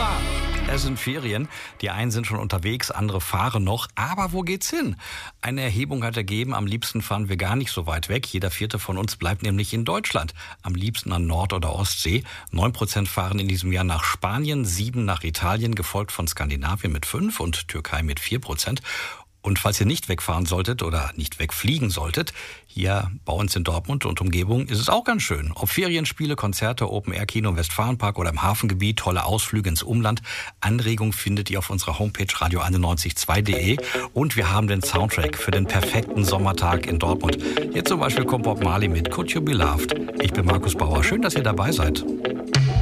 Hurra! Es sind Ferien. Die einen sind schon unterwegs, andere fahren noch. Aber wo geht's hin? Eine Erhebung hat ergeben, am liebsten fahren wir gar nicht so weit weg. Jeder Vierte von uns bleibt nämlich in Deutschland. Am liebsten an Nord- oder Ostsee. 9% fahren in diesem Jahr nach Spanien, 7% nach Italien, gefolgt von Skandinavien mit 5% und Türkei mit 4%. Und falls ihr nicht wegfahren solltet oder nicht wegfliegen solltet, hier bei uns in Dortmund und Umgebung ist es auch ganz schön. Ob Ferienspiele, Konzerte, Open-Air-Kino im Westfalenpark oder im Hafengebiet, tolle Ausflüge ins Umland. Anregungen findet ihr auf unserer Homepage radio912.de. Und wir haben den Soundtrack für den perfekten Sommertag in Dortmund. Jetzt zum Beispiel kommt Bob Marley mit Could You Be Loved. Ich bin Markus Bauer. Schön, dass ihr dabei seid.